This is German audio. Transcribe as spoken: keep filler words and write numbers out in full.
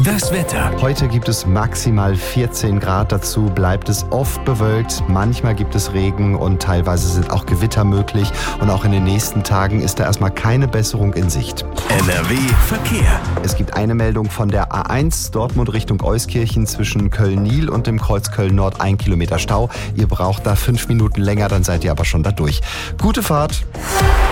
Das Wetter. Heute gibt es maximal vierzehn Grad, dazu bleibt es oft bewölkt, manchmal gibt es Regen und teilweise sind auch Gewitter möglich und auch in den nächsten Tagen ist da erstmal keine Besserung in Sicht. N R W Verkehr. Es gibt eine Meldung von der A eins, Dortmund Richtung Euskirchen zwischen Köln-Niel und dem Kreuz Köln-Nord, ein Kilometer Stau. Ihr braucht da fünf Minuten länger, dann seid ihr aber schon da durch. Gute Fahrt!